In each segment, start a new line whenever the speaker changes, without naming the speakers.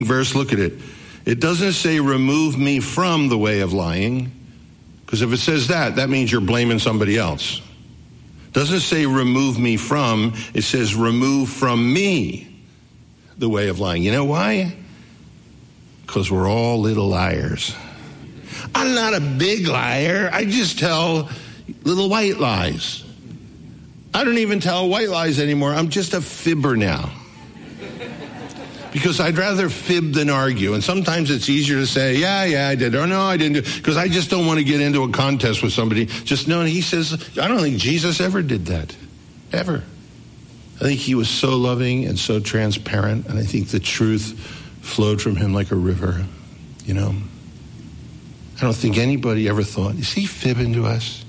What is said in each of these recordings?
verse, look at it. It doesn't say remove me from the way of lying, because if it says that, that means you're blaming somebody else. It doesn't say remove me from, it says remove from me the way of lying. You know why? Because we're all little liars. I'm not a big liar. I just tell little white lies. I don't even tell white lies anymore. I'm just a fibber now. Because I'd rather fib than argue. And sometimes it's easier to say, yeah, I did. Or no, I didn't. Because I just don't want to get into a contest with somebody. Just know, he says, I don't think Jesus ever did that. Ever. I think he was so loving and so transparent. And I think the truth flowed from him like a river. You know. I don't think anybody ever thought, is he fibbing to us?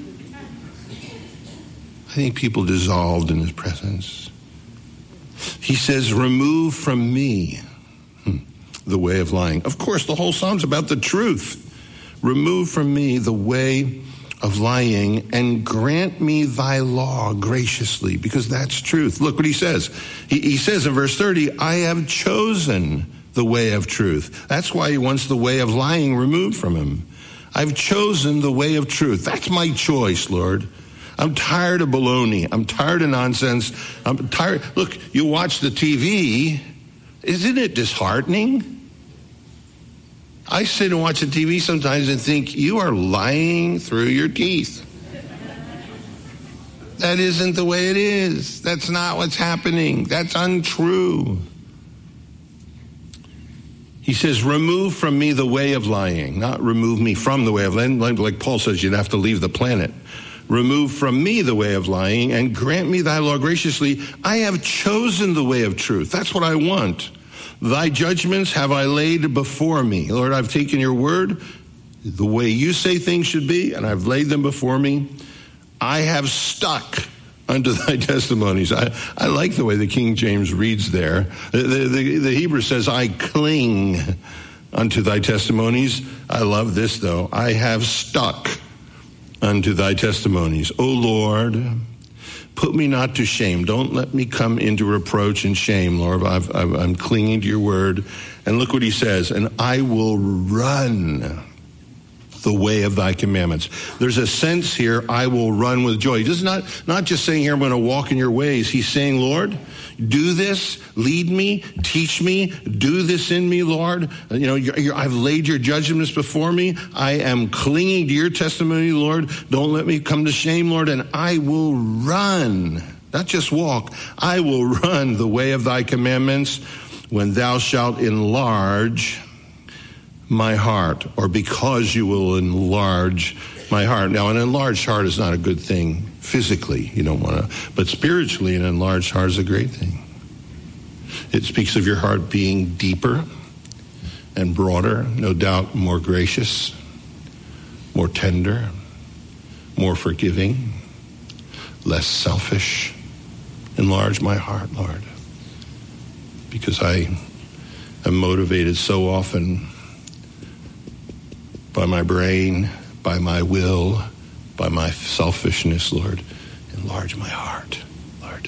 I think people dissolved in his presence. He says, remove from me the way of lying. Of course, the whole Psalm's about the truth. Remove from me the way of lying and grant me thy law graciously, because that's truth. Look what he says. He says in verse 30, I have chosen the way of truth. That's why he wants the way of lying removed from him. I've chosen the way of truth. That's my choice, Lord. I'm tired of baloney. I'm tired of nonsense. I'm tired. Look, you watch the TV. Isn't it disheartening? I sit and watch the TV sometimes and think, you are lying through your teeth. That isn't the way it is. That's not what's happening. That's untrue. He says, remove from me the way of lying, not remove me from the way of lying. Like Paul says, you'd have to leave the planet. Remove from me the way of lying and grant me thy law graciously. I have chosen the way of truth. That's what I want. Thy judgments have I laid before me. Lord, I've taken your word, the way you say things should be, and I've laid them before me. I have stuck unto thy testimonies. I like the way the King James reads there. The Hebrew says, I cling unto thy testimonies. I love this, though. I have stuck unto thy testimonies. O Lord, put me not to shame. Don't let me come into reproach and shame, Lord. I'm clinging to your word. And look what he says, and I will run the way of thy commandments. There's a sense here, I will run with joy. He's not just saying here, I'm going to walk in your ways. He's saying, Lord, do this, lead me, teach me, do this in me, Lord. You know, I've laid your judgments before me. I am clinging to your testimony, Lord. Don't let me come to shame, Lord. And I will run, not just walk. I will run the way of thy commandments when thou shalt enlarge my heart, or because you will enlarge my heart. Now, an enlarged heart is not a good thing physically. You don't want to, but spiritually, an enlarged heart is a great thing. It speaks of your heart being deeper and broader, no doubt more gracious, more tender, more forgiving, less selfish. Enlarge my heart, Lord, because I am motivated so often by my brain, by my will, by my selfishness, Lord. Enlarge my heart, Lord.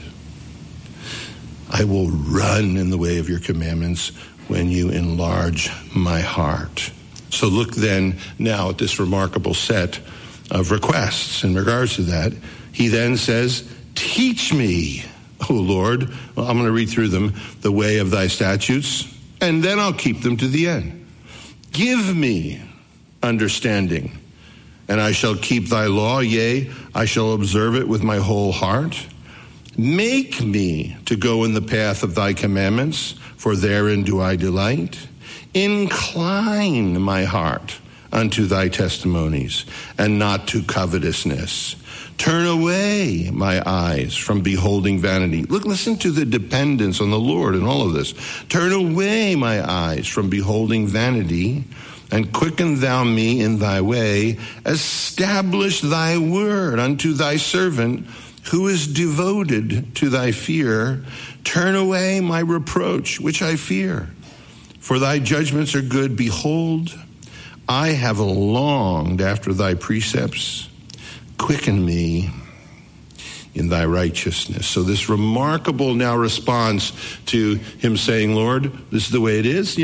I will run in the way of your commandments when you enlarge my heart. So look then now at this remarkable set of requests in regards to that. He then says, teach me, O Lord. Well, I'm going to read through them, the way of thy statutes, and then I'll keep them to the end. Give me understanding, and I shall keep thy law, yea, I shall observe it with my whole heart. Make me to go in the path of thy commandments, for therein do I delight. Incline my heart unto thy testimonies, and not to covetousness. Turn away my eyes from beholding vanity. Listen to the dependence on the Lord in all of this. Turn away my eyes from beholding vanity, and quicken thou me in thy way. Establish thy word unto thy servant, who is devoted to thy fear. Turn away my reproach, which I fear. For thy judgments are good. Behold, I have longed after thy precepts. Quicken me in thy righteousness. So this remarkable now response to him saying, Lord, this is the way it is.